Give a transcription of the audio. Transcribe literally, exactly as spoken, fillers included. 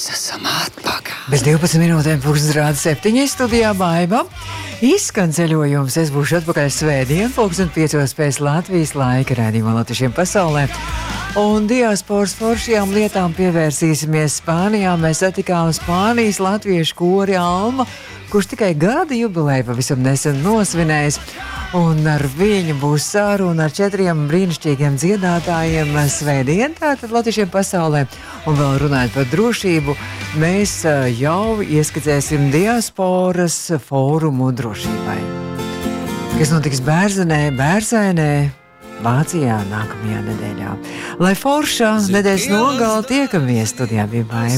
esam atpakaļ. Bez divpadsmit minūtēm pulkstenis rāda septiņas studijā Baiba. Izskan ceļojums, es būšu atpakaļ svētdien, pulksten piecos pēc Latvijas laika rādījumā latviešiem pasaulē. Un diasporas foršajām lietām pievērsīsimies Spānijā. Mēs satikām Spānijas latviešu kori Alma, kurš tikai gada jubileju pavisam nesen nosvinējis. Un ar viņu būs saruna ar četriem brīnišķīgiem dziedātājiem svētdien, tātad latviešiem pasaulē. Un vēl runājot par drošību, mēs jau ieskicēsim diasporas fórumu drošībai, kas notiks Bērzenē, Bērzainē, Vācijā nākamajā nedēļā. Lai foršā nedēļas nogalē tiekamies studijā bija Baiba.